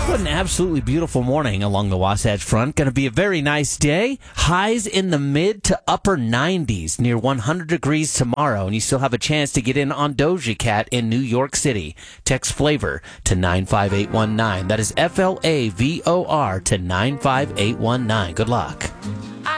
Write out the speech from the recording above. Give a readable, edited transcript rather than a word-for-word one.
What an absolutely beautiful morning along the Wasatch Front. Going to be a very nice day. Highs in the mid to upper 90s, near 100 degrees tomorrow. And you still have a chance to get in on Doja Cat in New York City. Text Flavor to 95819. That is FLAVOR to 95819. Good luck.